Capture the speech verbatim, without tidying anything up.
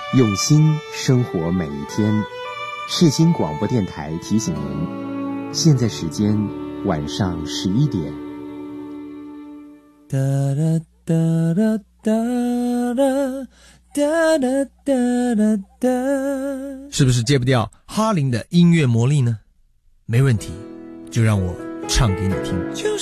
用心生活每一天。世新广播电台提醒您，现在时间晚上十一点。 哒哒哒哒哒哒哒哒哒哒，是不是戒不掉哈林的音乐魔力呢？没问题，就让我唱给你听。